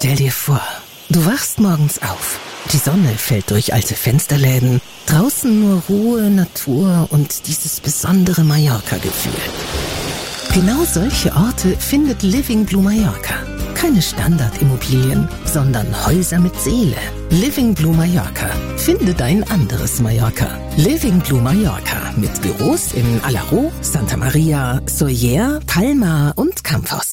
Stell dir vor, du wachst morgens auf. Die Sonne fällt durch alte Fensterläden. Draußen nur Ruhe, Natur und dieses besondere Mallorca-Gefühl. Genau solche Orte findet Living Blue Mallorca. Keine Standardimmobilien, sondern Häuser mit Seele. Living Blue Mallorca. Finde dein anderes Mallorca. Living Blue Mallorca mit Büros in Alaró, Santa Maria, Sóller, Palma und Campos.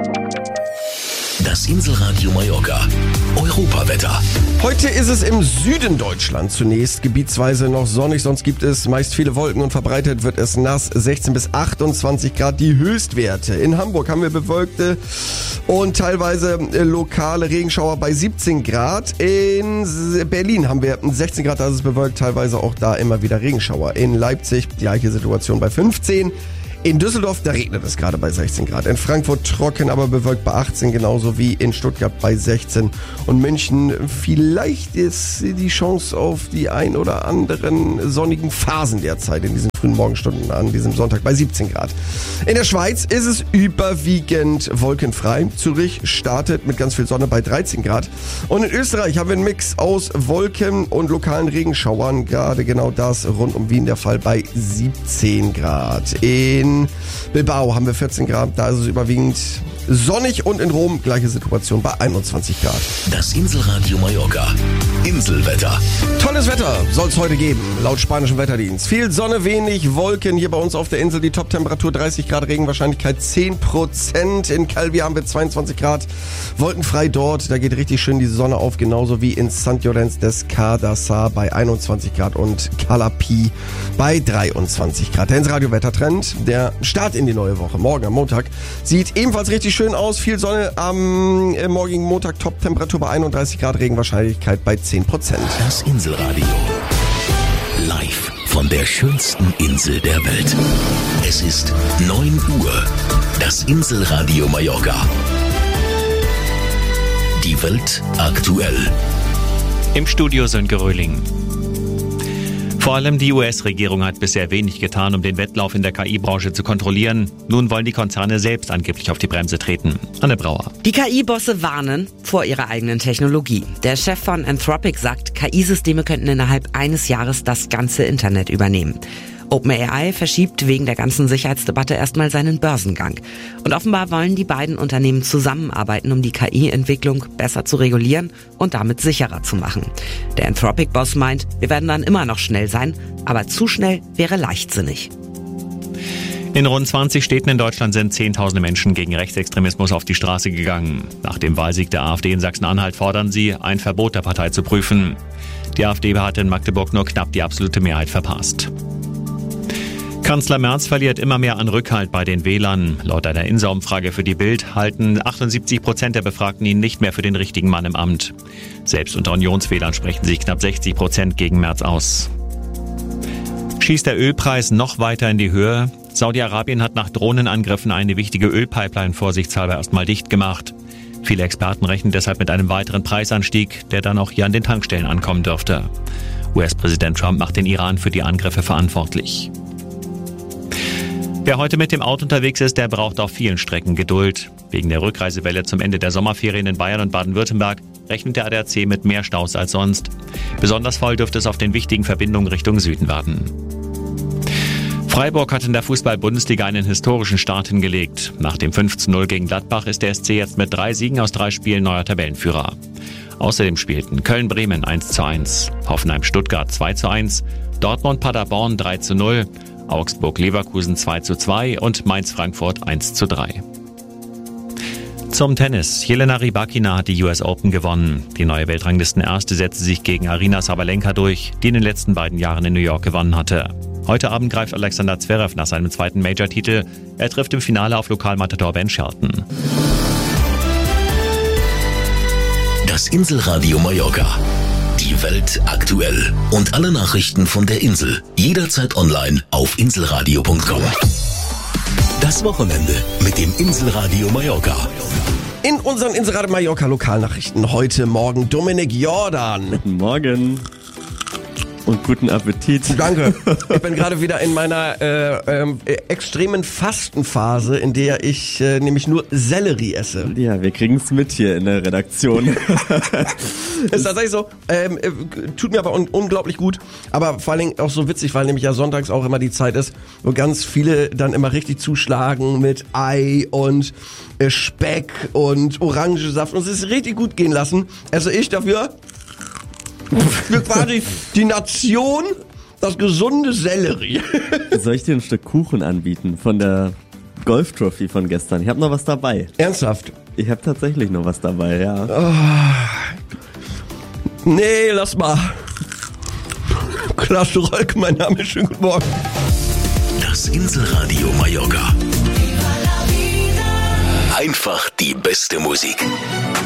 Das Inselradio Mallorca. Europawetter. Heute ist es im Süden Deutschlands zunächst gebietsweise noch sonnig, sonst gibt es meist viele Wolken und verbreitet wird es nass. 16 bis 28 Grad die Höchstwerte. In Hamburg haben wir bewölkte und teilweise lokale Regenschauer bei 17 Grad. In Berlin haben wir 16 Grad, da ist es bewölkt, teilweise auch da immer wieder Regenschauer. In Leipzig die gleiche Situation bei 15. In Düsseldorf, da regnet es gerade bei 16 Grad. In Frankfurt trocken, aber bewölkt bei 18, genauso wie in Stuttgart bei 16. Und München, vielleicht ist die Chance auf die ein oder anderen sonnigen Phasen derzeit in diesen frühen Morgenstunden an diesem Sonntag bei 17 Grad. In der Schweiz ist es überwiegend wolkenfrei. Zürich startet mit ganz viel Sonne bei 13 Grad. Und in Österreich haben wir einen Mix aus Wolken und lokalen Regenschauern. Gerade genau das rund um Wien der Fall bei 17 Grad. In Bilbao haben wir 14 Grad, da ist es überwiegend sonnig und in Rom gleiche Situation bei 21 Grad. Das Inselradio Mallorca. Inselwetter. Tolles Wetter soll es heute geben, laut spanischem Wetterdienst. Viel Sonne, wenig Wolken. Hier bei uns auf der Insel die Top-Temperatur 30 Grad, Regenwahrscheinlichkeit 10%. In Calvi haben wir 22 Grad, wolkenfrei dort. Da geht richtig schön die Sonne auf, genauso wie in Sant Llorenç des Cardassar bei 21 Grad und Calapí bei 23 Grad. Der Insel-Radio-Wettertrend, der Start in die neue Woche, morgen am Montag, sieht ebenfalls richtig schön aus. Viel Sonne am morgigen Montag, Top-Temperatur bei 31 Grad, Regenwahrscheinlichkeit bei 10%. Das Inselradio. Live von der schönsten Insel der Welt. Es ist 9 Uhr. Das Inselradio Mallorca. Die Welt aktuell. Im Studio Sönke Röhling. Vor allem die US-Regierung hat bisher wenig getan, um den Wettlauf in der KI-Branche zu kontrollieren. Nun wollen die Konzerne selbst angeblich auf die Bremse treten. Anne Brauer. Die KI-Bosse warnen vor ihrer eigenen Technologie. Der Chef von Anthropic sagt, KI-Systeme könnten innerhalb eines Jahres das ganze Internet übernehmen. OpenAI verschiebt wegen der ganzen Sicherheitsdebatte erstmal seinen Börsengang. Und offenbar wollen die beiden Unternehmen zusammenarbeiten, um die KI-Entwicklung besser zu regulieren und damit sicherer zu machen. Der Anthropic-Boss meint, wir werden dann immer noch schnell sein, aber zu schnell wäre leichtsinnig. In rund 20 Städten in Deutschland sind Zehntausende Menschen gegen Rechtsextremismus auf die Straße gegangen. Nach dem Wahlsieg der AfD in Sachsen-Anhalt fordern sie, ein Verbot der Partei zu prüfen. Die AfD hat in Magdeburg nur knapp die absolute Mehrheit verpasst. Kanzler Merz verliert immer mehr an Rückhalt bei den Wählern. Laut einer Insa-Umfrage für die Bild halten 78% der Befragten ihn nicht mehr für den richtigen Mann im Amt. Selbst unter Unionswählern sprechen sich knapp 60% gegen Merz aus. Schießt der Ölpreis noch weiter in die Höhe? Saudi-Arabien hat nach Drohnenangriffen eine wichtige Ölpipeline vorsichtshalber erstmal dicht gemacht. Viele Experten rechnen deshalb mit einem weiteren Preisanstieg, der dann auch hier an den Tankstellen ankommen dürfte. US-Präsident Trump macht den Iran für die Angriffe verantwortlich. Wer heute mit dem Auto unterwegs ist, der braucht auf vielen Strecken Geduld. Wegen der Rückreisewelle zum Ende der Sommerferien in Bayern und Baden-Württemberg rechnet der ADAC mit mehr Staus als sonst. Besonders voll dürfte es auf den wichtigen Verbindungen Richtung Süden werden. Freiburg hat in der Fußball-Bundesliga einen historischen Start hingelegt. Nach dem 5:0 gegen Gladbach ist der SC jetzt mit 3 Siegen aus 3 Spielen neuer Tabellenführer. Außerdem spielten Köln-Bremen 1:1, Hoffenheim-Stuttgart 2:1, Dortmund-Paderborn 3:0, Augsburg-Leverkusen 2:2 und Mainz-Frankfurt 1:3. Zum Tennis. Jelena Rybakina hat die US Open gewonnen. Die neue Weltranglistenerste setzte sich gegen Aryna Sabalenka durch, die in den letzten beiden Jahren in New York gewonnen hatte. Heute Abend greift Alexander Zverev nach seinem zweiten Major-Titel. Er trifft im Finale auf Lokalmatador Ben Shelton. Das Inselradio Mallorca. Die Welt aktuell. Und alle Nachrichten von der Insel. Jederzeit online auf inselradio.com. Das Wochenende mit dem Inselradio Mallorca. In unseren Inselradio Mallorca Lokalnachrichten heute Morgen Dominik Jordan. Guten Morgen. Und guten Appetit. Danke. Ich bin gerade wieder in meiner extremen Fastenphase, in der ich nämlich nur Sellerie esse. Ja, wir kriegen es mit hier in der Redaktion. Ist tatsächlich so. Tut mir aber unglaublich gut. Aber vor allen Dingen auch so witzig, weil nämlich ja sonntags auch immer die Zeit ist, wo ganz viele dann immer richtig zuschlagen mit Ei und Speck und Orangensaft und es ist richtig gut gehen lassen. Also ich dafür für quasi die Nation das gesunde Sellerie. Soll ich dir ein Stück Kuchen anbieten von der Golf-Trophy von gestern? Ich habe noch was dabei. Ernsthaft? Ich habe tatsächlich noch was dabei, ja. Nee, lass mal. Klaas Rolke, mein Name, schönen guten Morgen. Das Inselradio Mallorca. Einfach die beste Musik.